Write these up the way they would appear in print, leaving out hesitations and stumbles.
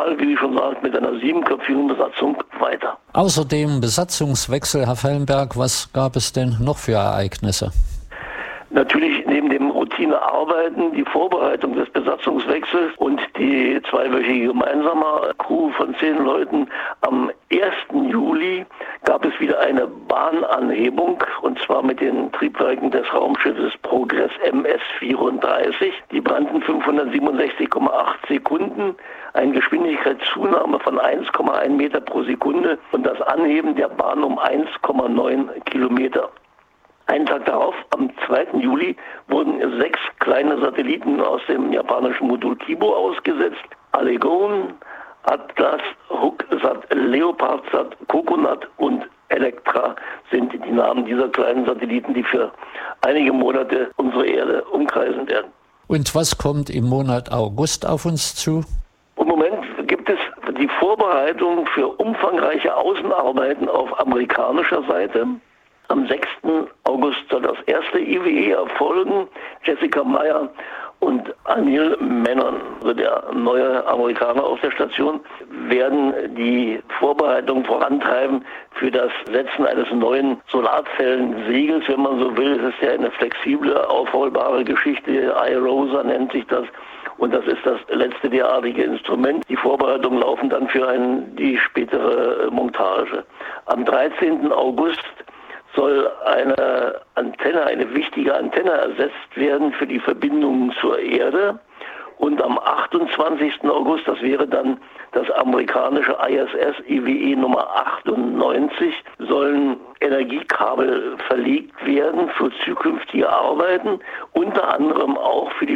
normal, wie ich schon sagte, mit einer 7-köpfigen Besatzung weiter. Außer dem Besatzungswechsel, Herr Fellenberg, was gab es denn noch für Ereignisse? Natürlich neben dem Routinearbeiten die Vorbereitung des Besatzungswechsels und die zweiwöchige gemeinsame Crew von 10 Leuten. Am 1. Juli gab es wieder eine Bahnanhebung, und zwar mit den Triebwerken des Raumschiffes Progress MS-34. Die brannten 567,8 Sekunden, eine Geschwindigkeitszunahme von 1,1 Meter pro Sekunde und das Anheben der Bahn um 1,9 Kilometer. Einen Tag darauf, am 2. Juli, wurden 6 kleine Satelliten aus dem japanischen Modul Kibo ausgesetzt. Allegon, Atlas, Hooksat, Leopardsat, Coconut und Elektra sind die Namen dieser kleinen Satelliten, die für einige Monate unsere Erde umkreisen werden. Und was kommt im Monat August auf uns zu? Im Moment gibt es die Vorbereitung für umfangreiche Außenarbeiten auf amerikanischer Seite. Am 6. August soll das erste IWE erfolgen. Jessica Meyer und Anil Menon, also der neue Amerikaner auf der Station, werden die Vorbereitung vorantreiben für das Setzen eines neuen Solarzellensegels, wenn man so will. Es ist ja eine flexible, aufrollbare Geschichte. iRosa nennt sich das. Und das ist das letzte derartige Instrument. Die Vorbereitungen laufen dann für die spätere Montage. Am 13. August soll eine wichtige Antenne ersetzt werden für die Verbindungen zur Erde. Und am 28. August, das wäre dann das amerikanische ISS IWE Nummer 98, sollen Energiekabel verlegt werden für zukünftige Arbeiten, unter anderem auch für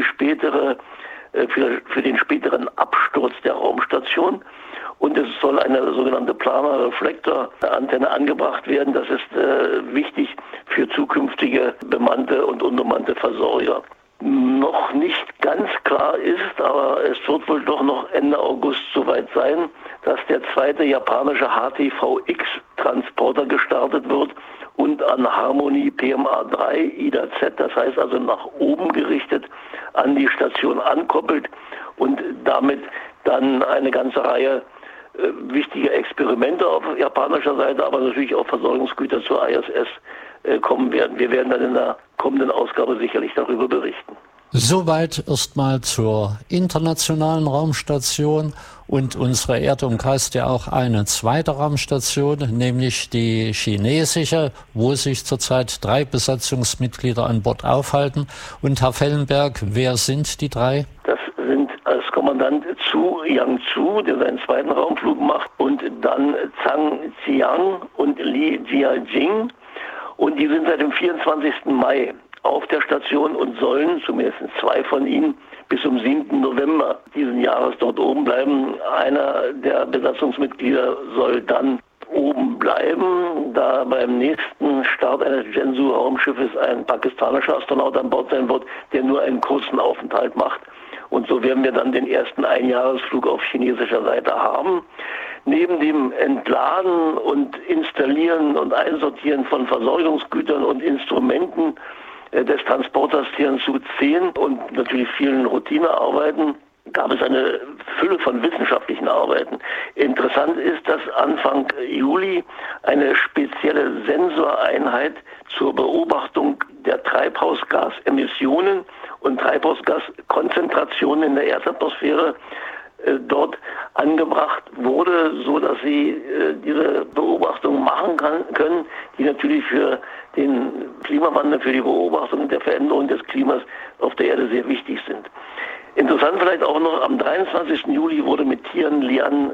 den späteren Absturz der Raumstation. Und es soll eine sogenannte Planar-Reflektor-Antenne angebracht werden. Das ist wichtig für zukünftige bemannte und unbemannte Versorger. Noch nicht ganz klar ist, aber es wird wohl doch noch Ende August soweit sein, dass der zweite japanische HTV-X-Transporter gestartet wird und an Harmony PMA-3 IDA-Z, das heißt also nach oben gerichtet, an die Station ankoppelt und damit dann eine ganze Reihe wichtige Experimente auf japanischer Seite, aber natürlich auch Versorgungsgüter zur ISS kommen werden. Wir werden dann in der kommenden Ausgabe sicherlich darüber berichten. Soweit erstmal zur internationalen Raumstation, und unsere Erde umkreist ja auch eine zweite Raumstation, nämlich die chinesische, wo sich zurzeit 3 Besatzungsmitglieder an Bord aufhalten. Und Herr Fellenberg, wer sind die 3? Das sind als Kommandant Zhu Yangzu, der seinen zweiten Raumflug macht, und dann Zhang Xiang und Li Jiajing. Und die sind seit dem 24. Mai auf der Station und sollen, zumindest 2 von ihnen, bis zum 7. November diesen Jahres dort oben bleiben. Einer der Besatzungsmitglieder soll dann oben bleiben, da beim nächsten Start eines Shenzhou-Raumschiffes ein pakistanischer Astronaut an Bord sein wird, der nur einen kurzen Aufenthalt macht. Und so werden wir dann den ersten Einjahresflug auf chinesischer Seite haben. Neben dem Entladen und Installieren und Einsortieren von Versorgungsgütern und Instrumenten des Transporters Tianzhou 10 und natürlich vielen Routinearbeiten gab es eine Fülle von wissenschaftlichen Arbeiten. Interessant ist, dass Anfang Juli eine spezielle Sensoreinheit zur Beobachtung der Treibhausgasemissionen und Treibhausgaskonzentrationen in der Erdatmosphäre dort angebracht wurde, so dass sie diese Beobachtung machen können, die natürlich für den Klimawandel, für die Beobachtung der Veränderung des Klimas auf der Erde sehr wichtig sind. Interessant vielleicht auch noch, am 23. Juli wurde mit Tianlian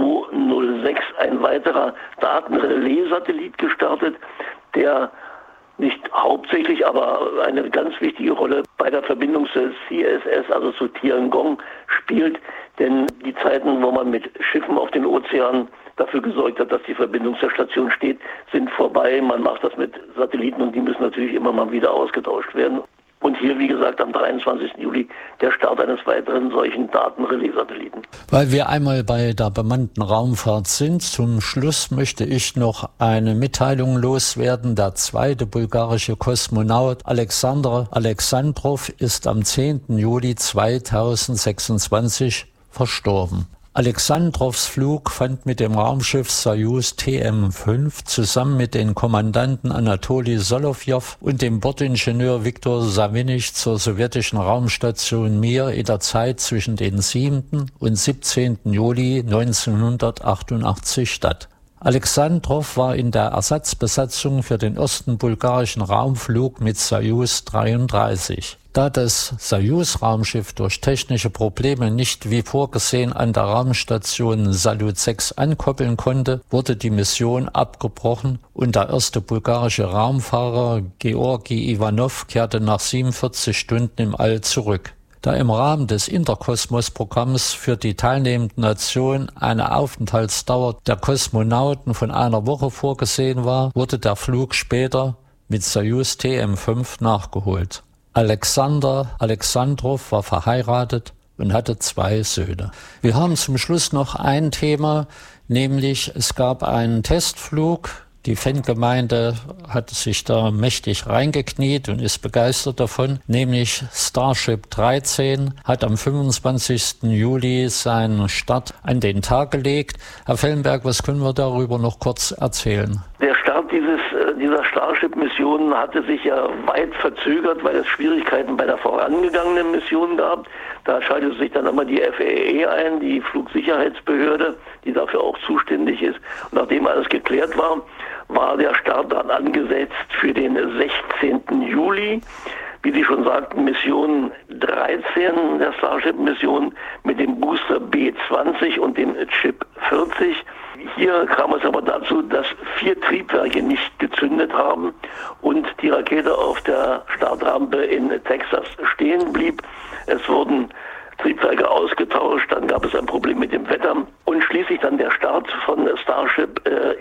206 ein weiterer Datenrelais-Satellit gestartet, der nicht hauptsächlich, aber eine ganz wichtige Rolle bei der Verbindung zur CSS, also zu Tiangong, spielt. Denn die Zeiten, wo man mit Schiffen auf den Ozeanen dafür gesorgt hat, dass die Verbindung zur Station steht, sind vorbei. Man macht das mit Satelliten und die müssen natürlich immer mal wieder ausgetauscht werden. Und hier, wie gesagt, am 23. Juli der Start eines weiteren solchen Datenrelais-Satelliten. Weil wir einmal bei der bemannten Raumfahrt sind, zum Schluss möchte ich noch eine Mitteilung loswerden. Der zweite bulgarische Kosmonaut Alexander Alexandrov ist am 10. Juli 2026 verstorben. Alexandrows Flug fand mit dem Raumschiff Sojus TM-5 zusammen mit den Kommandanten Anatoli Solowjow und dem Bordingenieur Viktor Savinich zur sowjetischen Raumstation Mir in der Zeit zwischen dem 7. und 17. Juli 1988 statt. Alexandrow war in der Ersatzbesatzung für den ersten bulgarischen Raumflug mit Sojus 33. Da das Sojus-Raumschiff durch technische Probleme nicht wie vorgesehen an der Raumstation Salyut 6 ankoppeln konnte, wurde die Mission abgebrochen und der erste bulgarische Raumfahrer Georgi Iwanow kehrte nach 47 Stunden im All zurück. Da im Rahmen des Interkosmos-Programms für die teilnehmenden Nationen eine Aufenthaltsdauer der Kosmonauten von einer Woche vorgesehen war, wurde der Flug später mit Sojus TM-5 nachgeholt. Alexander Alexandrow war verheiratet und hatte 2 Söhne. Wir haben zum Schluss noch ein Thema, nämlich es gab einen Testflug. Die Fangemeinde hat sich da mächtig reingekniet und ist begeistert davon, nämlich Starship 13 hat am 25. Juli seinen Start an den Tag gelegt. Herr Fellenberg, was können wir darüber noch kurz erzählen? Der Start dieser Starship-Mission hatte sich ja weit verzögert, weil es Schwierigkeiten bei der vorangegangenen Mission gab. Da schaltet sich dann immer die FAA ein, die Flugsicherheitsbehörde, die dafür auch zuständig ist. Und nachdem alles geklärt war, war der Start dann angesetzt für den 16. Juli. Wie Sie schon sagten, Mission 13 der Starship-Mission mit dem Booster B-20 und dem Chip 40. Hier kam es aber dazu, dass 4 Triebwerke nicht gezündet haben und die Rakete auf der Startrampe in Texas stehen blieb. Es wurden Triebwerke ausgetauscht, dann gab es ein Problem mit dem Wetter und schließlich dann der Start von Starship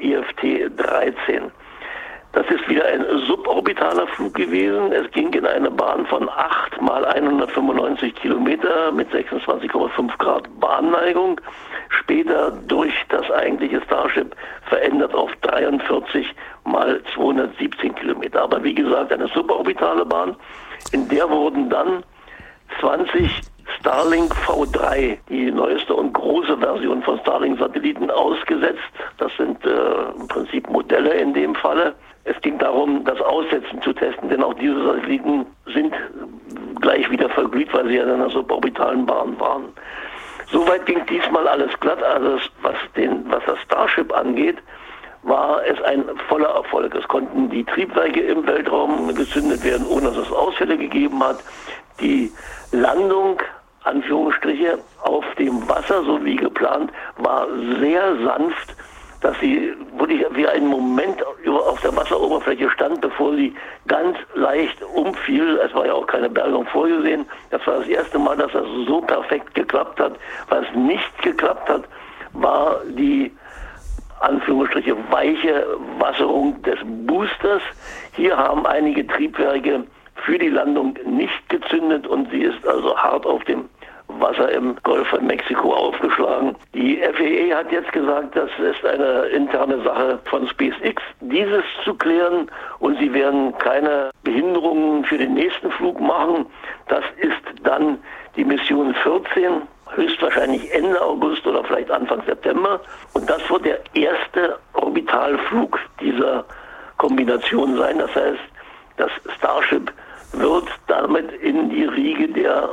IFT-13. Das ist wieder ein suborbitaler Flug gewesen. Es ging in eine Bahn von 8 mal 195 Kilometer mit 26,5 Grad Bahnneigung. Später durch das eigentliche Starship verändert auf 43 mal 217 Kilometer. Aber wie gesagt, eine suborbitale Bahn. In der wurden dann 20 Starlink V3, die neueste und große Version von Starlink-Satelliten, ausgesetzt. Das sind im Prinzip Modelle in dem Falle. Es ging darum, das Aussetzen zu testen, denn auch diese Satelliten sind gleich wieder verglüht, weil sie ja in einer suborbitalen Bahn waren. Soweit ging diesmal alles glatt. Also was das Starship angeht, war es ein voller Erfolg. Es konnten die Triebwerke im Weltraum gezündet werden, ohne dass es Ausfälle gegeben hat. Die Landung, Anführungsstriche, auf dem Wasser, so wie geplant, war sehr sanft, dass sie wirklich wie einen Moment auf der Wasseroberfläche stand, bevor sie ganz leicht umfiel. Es war ja auch keine Bergung vorgesehen. Das war das erste Mal, dass das so perfekt geklappt hat. Was nicht geklappt hat, war die Anführungsstriche weiche Wasserung des Boosters. Hier haben einige Triebwerke für die Landung nicht gezündet und sie ist also hart auf dem Wasser im Golf von Mexiko aufgeschlagen. Die FAA hat jetzt gesagt, das ist eine interne Sache von SpaceX, dieses zu klären, und sie werden keine Behinderungen für den nächsten Flug machen. Das ist dann die Mission 14, höchstwahrscheinlich Ende August oder vielleicht Anfang September. Und das wird der erste Orbitalflug dieser Kombination sein. Das heißt, das Starship wird damit in die Riege der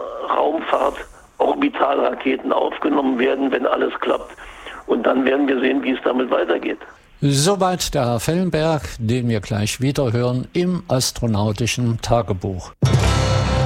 Raumfahrt-Orbitalraketen aufgenommen werden, wenn alles klappt. Und dann werden wir sehen, wie es damit weitergeht. Soweit der Herr Fellenberg, den wir gleich wieder hören im Astronautischen Tagebuch.